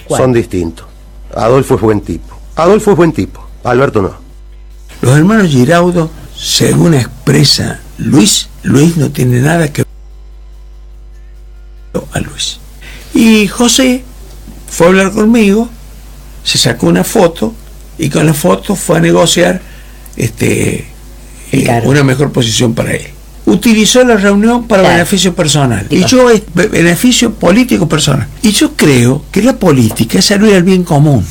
son distintos. Adolfo es buen tipo. Alberto no. Los hermanos Giraudo, según expresa Luis no tiene nada que ver a Luis. Y José fue a hablar conmigo, se sacó una foto y con la foto fue a negociar una mejor posición para él. Utilizó la reunión para beneficio personal. Y yo, beneficio político personal. Y yo creo que la política es servir al bien común.